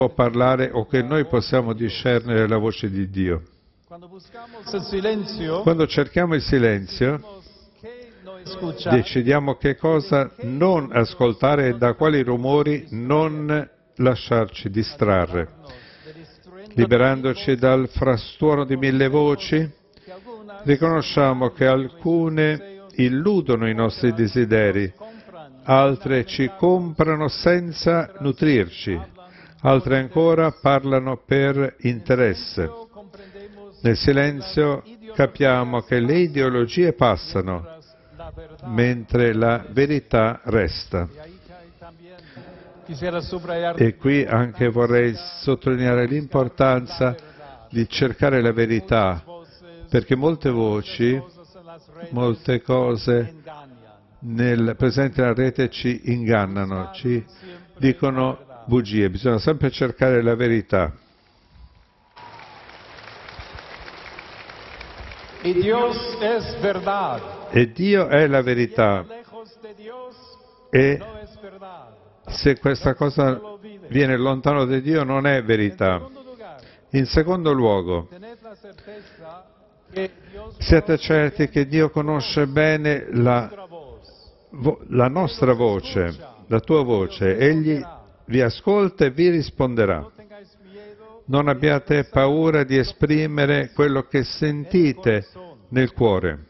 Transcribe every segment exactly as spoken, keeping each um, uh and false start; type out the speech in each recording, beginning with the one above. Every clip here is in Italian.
può parlare o che noi possiamo discernere la voce di Dio. Quando cerchiamo il silenzio, decidiamo che cosa non ascoltare e da quali rumori non lasciarci distrarre. Liberandoci dal frastuono di mille voci, riconosciamo che alcune illudono i nostri desideri, altre ci comprano senza nutrirci, altre ancora parlano per interesse. Nel silenzio capiamo che le ideologie passano, mentre la verità resta. E qui anche vorrei sottolineare l'importanza di cercare la verità, perché molte voci, molte cose nel, presenti nella rete ci ingannano, ci dicono bugie. Bisogna sempre cercare la verità. E Dios es verdad. E Dio è la verità. E se questa cosa viene lontano da Dio non è verità. In secondo luogo, siate certi che Dio conosce bene la, la nostra voce, la tua voce. Egli vi ascolta e vi risponderà. Non abbiate paura di esprimere quello che sentite nel cuore.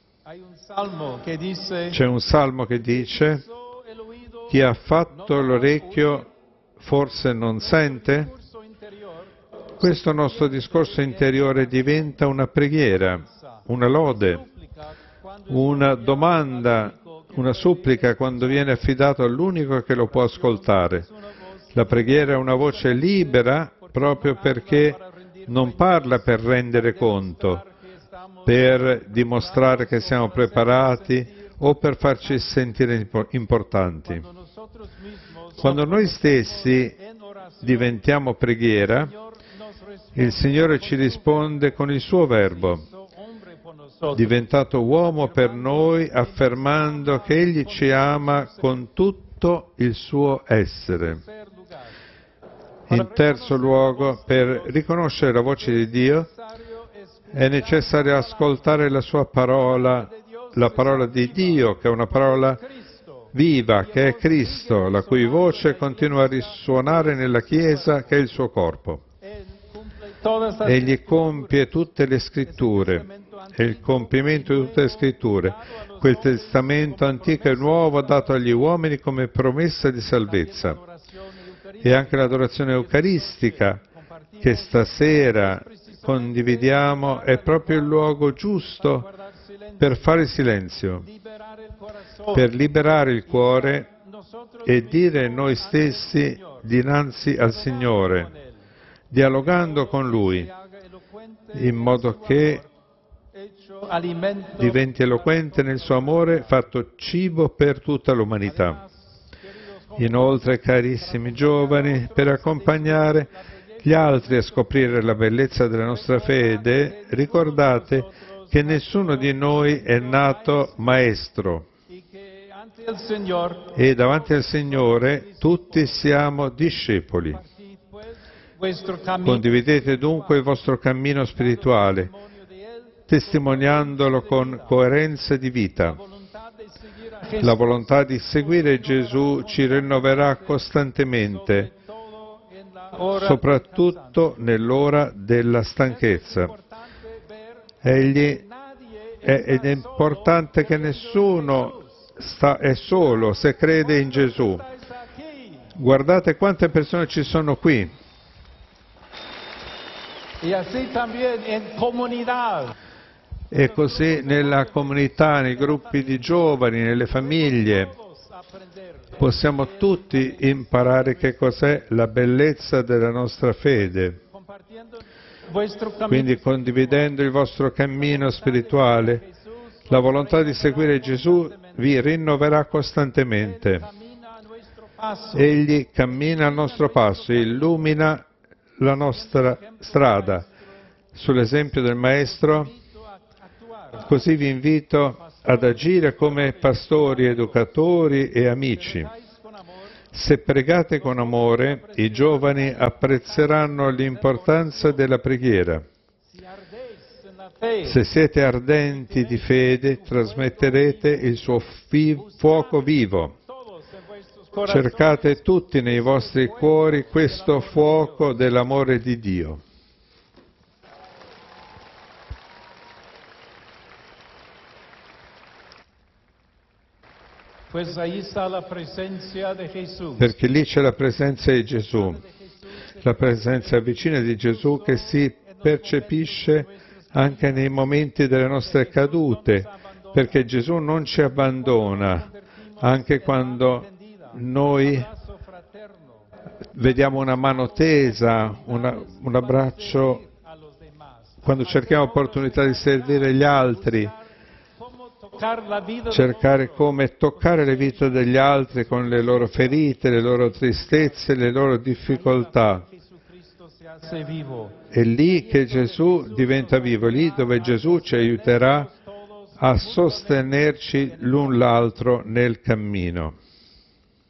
C'è un salmo che dice: chi ha fatto l'orecchio forse non sente? Questo nostro discorso interiore diventa una preghiera, una lode, una domanda, una supplica quando viene affidato all'unico che lo può ascoltare. La preghiera è una voce libera proprio perché non parla per rendere conto, per dimostrare che siamo preparati o per farci sentire importanti. Quando noi stessi diventiamo preghiera, il Signore ci risponde con il suo verbo, diventato uomo per noi, affermando che Egli ci ama con tutto il suo essere. In terzo luogo, per riconoscere la voce di Dio, è necessario ascoltare la sua parola, la parola di Dio, che è una parola viva, che è Cristo, la cui voce continua a risuonare nella Chiesa, che è il suo corpo. Egli compie tutte le scritture, è il compimento di tutte le scritture, quel testamento antico e nuovo dato agli uomini come promessa di salvezza. E anche l'adorazione eucaristica che stasera condividiamo è proprio il luogo giusto per fare silenzio, per liberare il cuore e dire noi stessi dinanzi al Signore, dialogando con Lui, in modo che diventi eloquente nel suo amore, fatto cibo per tutta l'umanità. Inoltre, carissimi giovani, per accompagnare gli altri a scoprire la bellezza della nostra fede, ricordate che nessuno di noi è nato maestro e davanti al Signore tutti siamo discepoli. Condividete dunque il vostro cammino spirituale, testimoniandolo con coerenza di vita. La volontà di seguire Gesù ci rinnoverà costantemente, soprattutto nell'ora della stanchezza. Egli è, ed è importante che nessuno sta, è solo se crede in Gesù. Guardate quante persone ci sono qui. E così nella comunità, nei gruppi di giovani, nelle famiglie, possiamo tutti imparare che cos'è la bellezza della nostra fede. Quindi, condividendo il vostro cammino spirituale, la volontà di seguire Gesù vi rinnoverà costantemente. Egli cammina al nostro passo, illumina la nostra strada. Sull'esempio del Maestro, così vi invito ad agire come pastori, educatori e amici, Se pregate con amore, i giovani apprezzeranno l'importanza della preghiera. Se siete ardenti di fede, trasmetterete il suo fi- fuoco vivo. Cercate tutti nei vostri cuori questo fuoco dell'amore di Dio. Perché lì c'è la presenza di Gesù, la presenza vicina di Gesù che si percepisce anche nei momenti delle nostre cadute, perché Gesù non ci abbandona, anche quando noi vediamo una mano tesa, una, un abbraccio, quando cerchiamo opportunità di servire gli altri, cercare come toccare le vite degli altri con le loro ferite, le loro tristezze, le loro difficoltà. È lì che Gesù diventa vivo, lì dove Gesù ci aiuterà a sostenerci l'un l'altro nel cammino.